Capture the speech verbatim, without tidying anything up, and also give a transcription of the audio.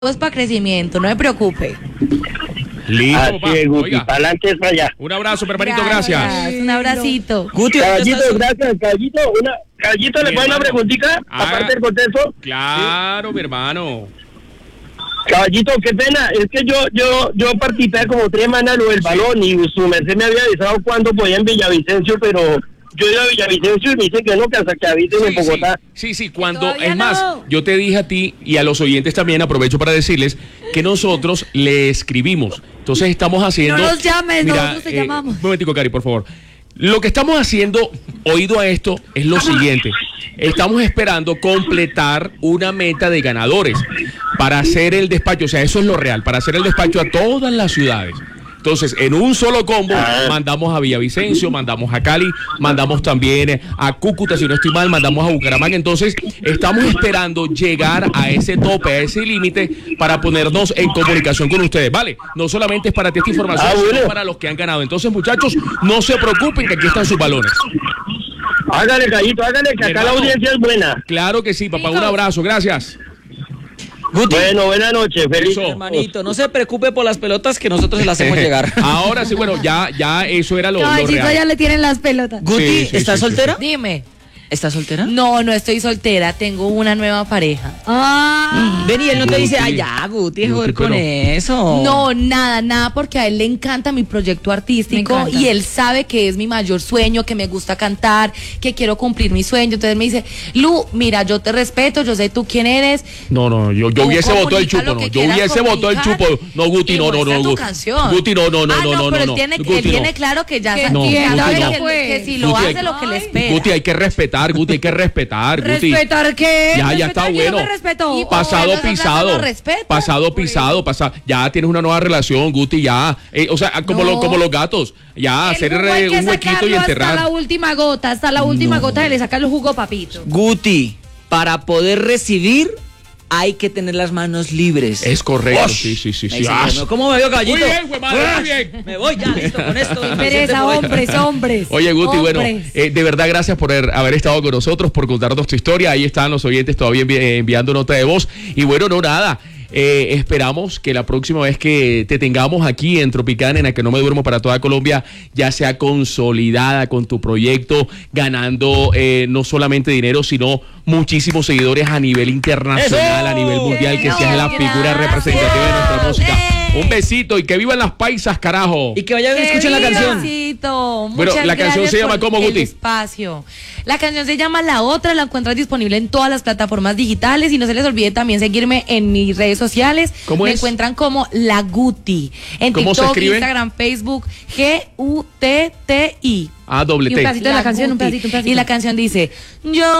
es para crecimiento, no me preocupe. Listo, Así papá. es, Guti, Oiga, para adelante es para allá. un abrazo, hermanito, gracias. Un abracito. Guti, Caballito, ¿usted está- gracias, caballito. Una, caballito, ¿le Mi puedo una hermano. preguntita? Ah. Aparte del contexto. Claro, mi hermano. Caballito, qué pena, es que yo yo yo participé como tres semanas lo del balón y su merced me había avisado cuándo podía en Villavicencio, pero yo he ido a Villavicencio y me dice que no, que hasta que avisen en Bogotá. Sí, sí, sí, cuando, Todavía es más, no. yo te dije a ti y a los oyentes también, aprovecho para decirles que nosotros le escribimos. Entonces estamos haciendo... No nos llames, nosotros te llamamos. Un momentico, Cari, por favor. Lo que estamos haciendo, oído a esto, es lo siguiente. Estamos esperando completar una meta de ganadores para hacer el despacho, o sea, eso es lo real, para hacer el despacho a todas las ciudades. Entonces, en un solo combo, mandamos a Villavicencio, mandamos a Cali, mandamos también a Cúcuta, si no estoy mal, mandamos a Bucaramanga. Entonces, estamos esperando llegar a ese tope, a ese límite, para ponernos en comunicación con ustedes, ¿vale? No solamente es para ti esta información, Ah, bueno. sino para los que han ganado. Entonces, muchachos, no se preocupen, que aquí están sus balones. Hágale, caballito, hágale, que acá Hermano. la audiencia es buena. Claro que sí, papá, un abrazo, gracias. Guti, Bueno, buenas noches, feliz. Eso. hermanito, no se preocupe por las pelotas que nosotros se las hacemos llegar. Ahora sí, bueno, ya, ya eso era lo, lo Caballito, real. ya le tienen las pelotas. Guti, Sí, sí, ¿estás sí, sí, soltera? Dime. ¿Estás soltera? No, no estoy soltera, tengo una nueva pareja. Ah. Ven y él no te dice, Guti. ay, ya, Guti, Guti, joder con pero- eso. No, nada, nada, porque a él le encanta mi proyecto artístico Me encanta. y él sabe que es mi mayor sueño, que me gusta cantar, que quiero cumplir mi sueño. Entonces me dice, Lu, mira, yo te respeto, yo sé tú quién eres. No, no, yo, yo Tú hubiese votado el comunica chupo, lo no. que Yo quieras hubiese votado el comunicar chupo. No, Guti, y no, no, muestra no. tu Gu- canción. Guti, no, no, no, Ah, no, no, pero no. él no. tiene, Guti, él tiene no. claro que ya Que sabe, no, que, Guti, sabe no. que, que si lo Guti, hace hay- lo que le espera. Guti, hay que respetar, Guti, hay que respetar, Guti. ¿Respetar qué? Ya, ya ¿Respetar está quién bueno. no me respetó? Y- Pasado Bueno, esa pisado. plata no respeta. Pasado pisado, pasado. Ya tienes una nueva relación, Guti, ya. Eh, o sea, como, No. lo- como los gatos. Ya, El hacer jugo eh, hay que un huequito y sacarlo hasta enterrar. la última gota, hasta la última gota de le sacar el jugo, papito. Guti, para poder recibir hay que tener las manos libres. Es correcto, Osh. sí, sí, sí. Me sí. dice, Ah, ¿cómo me veo, caballito? Muy bien, güey, madre, muy bien. Me voy ya, listo, con esto. Pereza, hombres, hombres. Oye, Guti, bueno, Hombres. eh, de verdad gracias por haber, haber estado con nosotros, por contarnos tu historia. Ahí están los oyentes todavía envi- eh, enviando nota de voz. Y bueno, no nada. Eh, esperamos que la próxima vez que te tengamos aquí en Tropicana, en la que no me duermo para toda Colombia, ya sea consolidada con tu proyecto, ganando eh, no solamente dinero, sino muchísimos seguidores a nivel internacional, ¡Eso! a nivel mundial, que ¡Eso! seas la figura ¡Gracias! representativa de nuestra música. ¡Eh! Un besito y que vivan las paisas, carajo. Y que vayan y ¡Qué escuchen la canción. vivacito! Bueno, Muchas la canción gracias se llama por ¿cómo, el Guti? espacio. La canción se llama La Otra, la encuentras disponible en todas las plataformas digitales y no se les olvide también seguirme en mis redes sociales. ¿Cómo Me es? encuentran como La Guti. En ¿Cómo se TikTok, escribe? Instagram, Facebook, G U T T I. Ah, doble Y un T. pedacito de la canción, un Guti. pedacito, un pedacito. Y la canción dice, yo